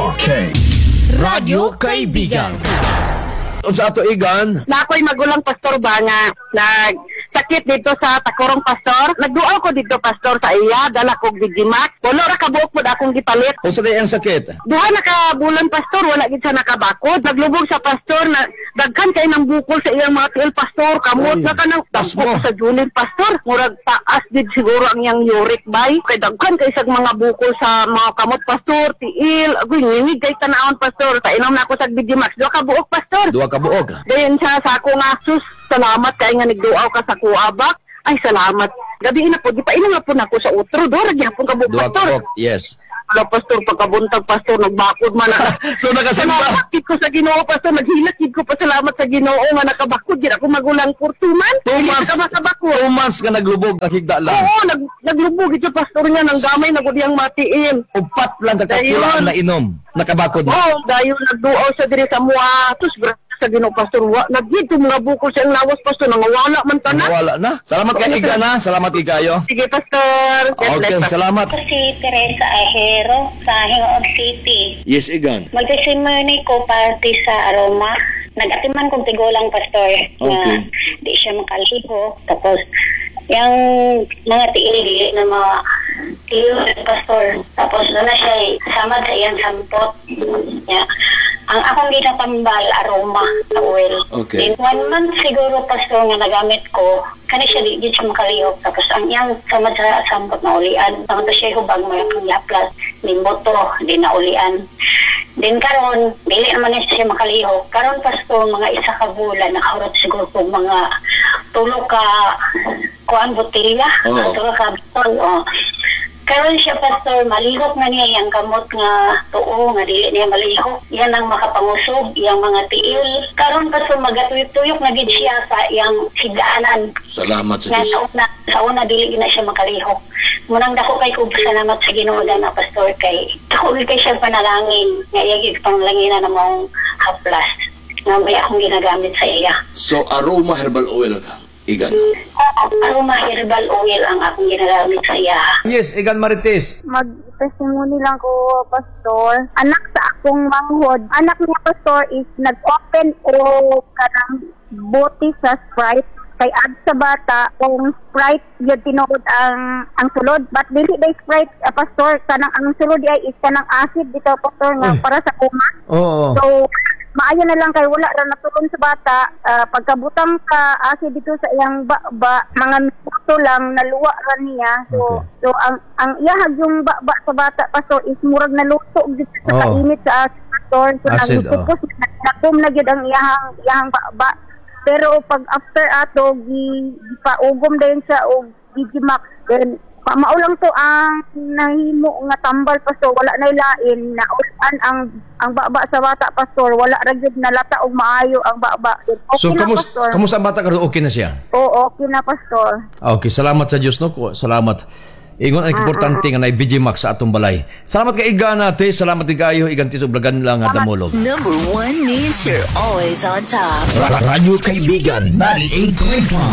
Okay. Radyo Kaibigan. O sa ato igan, Na ako'y magulang pastor ba nga nagsakit dito sa Takurong pastor. Nagduaw ko dito pastor sa iya, dala kog Digimax. Wala ra kabuok po akong gipalit. o sa ang sakit. Duha na ka bulan pastor, wala gid siya nakabakod. Naglubog sa pastor na daghan kay nang bukol sa iyang mga tiil pastor. Kamot Ay, na ka nang tas dagko mo. sa Julin pastor. Murag taas gid siguro ang iyang uric bay. Kay daghan kay sa mga bukol sa mga kamot pastor, tiil. Agoy ngingig kay tanawon pastor. Painom na ako sa Digimax. Duha ka buok pastor. Duwa ka buok. Dayon siya sa ako nga, sus, salamat kay nga nagduaw ka sa kuabak. Ay, salamat. Gabi na po, di pa ina nga po na ako sa utro. Dora, gyapon ka buok Duwa ka pastor. buok, yes. Wala pastor, pagkabuntag pastor, nagbakod man na. So nakasimba. Salamat kid ko sa Ginoo pastor, naghilak kid ko pa salamat sa Ginoo nga nakabakod. Di ako magulang for 2 months. Hindi Tumas. ka makabakod. Tumas ka naglubog, nakigda lang. Oo, naglubog ito pastor niya, nang gamay na gudiyang matiin. Upat lang kakapsula Dayon. na inom. Nakabakod na. Oo, dayon nagduaw sa diri sa mua. Sus, sa Ginoo pastor, naghito mga bukol sa lawas pastor, nangawala man tanan. Wala na. Salamat kay Iga na. Salamat kayo. Sige, Pastor. God Okay, bless, Pastor. salamat. Ako si Teresa Ahero sa Hingoon City. Yes, Igan. Magtesimony ko party sa Aroma. Nag-atiman kong tigulang pastor Okay. na di siya makaliho. Tapos, yung mga tiili na mga tiyo pastor. Tapos, doon na siya samad sa iyang sampot. Yeah. Ang akong ginatambal, aroma sa oil. Okay. In 1 month siguro, pastor, nga nagamit ko, kani siya di siya makalihok. Tapos ang iyang samad sa sampot na ulian. Ang ito siya hubag mo yung yaplas, limboto, di na ulian. Din karon, dili naman na siya makalihok. Karon, pastor, mga isa ka bulan, nakahurot siguro kung mga tulo ka kuan botilya. Oo. Tulo ka botol, oh. Karon siya pastor, malihok na niya yung kamot nga tuo, nga dili niya malihok. Yan ang makapangusog, yung mga tiil. Karon pastor, magatuyok-tuyok na gid siya sa yung higdaanan. Salamat Nga sa una dili na siya makalihok. Munang dako kay ko salamat sa Ginoo na pastor kay dako kay siya panalangin. Nga iyagig panglangina na mong haplas. Nga may akong ginagamit sa iya. So, aroma herbal oil ka. Igan. Aroma herbal oil ang akong ginagamit sa iya. Yes, Igan Marites. Mag-testimony lang ko, Pastor. Anak sa akong manghod. Anak niya, Pastor, is nag-open o kanang bote sa Sprite. Kay ad sa bata, kung Sprite yun tinuod ang sulod. But dili ba Sprite, Pastor, kanang ang sulod ay is kanang acid dito, Pastor, nga para sa kuma. Oo. So, maayo na lang kay wala ra natulon sa bata. Pagkabutang ka acid dito sa iyang mga minuto lang naluwa ra niya. So, Okay. so ang iyahag yung sa bata Pastor is murag naluto dito sa Oo. kainit sa acid, Pastor. So, Acid, nagtukos nakum na gyud ang iyahang baba. Pero pag after ato gipaugom dayon siya og Digimax, then maulang to ang nahimo nga tambal Pastor, wala na ilain na ulan ang baba sa bata Pastor, wala ra gyud nalata og maayo ang baba. Then, okay So, na Pastor. kamusta ang bata karon? Okay na siya? Oo, okay na Pastor. Okay, salamat sa Diyos, no? Salamat. Ingon ang importante nga na Digimax sa atong balay. Salamat kay Iga nate. Salamat kayo. Igan tiso blagan lang nga damolog. Number 1 means you're always on top. Radyo Kaibigan 98.5.